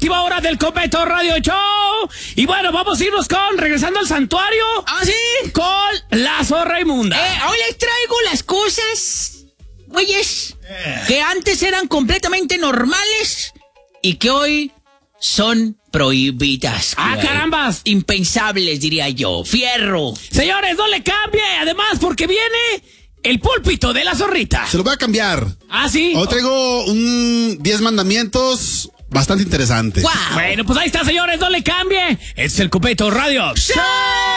última hora del Copeto Radio Show. Y bueno, vamos a irnos regresando al santuario. ¿Ah, sí? Con la zorra inmunda. Hoy les traigo las cosas, güeyes, que antes eran completamente normales y que hoy son prohibidas. ¡Ah, carambas! Impensables, diría yo. Fierro. Señores, no le cambie. Además, porque viene el púlpito de la zorrita. Se lo voy a cambiar. ¿Ah, sí? Hoy traigo un 10 mandamientos bastante interesante. ¡Wow! Bueno, pues ahí está, señores. No le cambie. Es el Copeto Radio Show.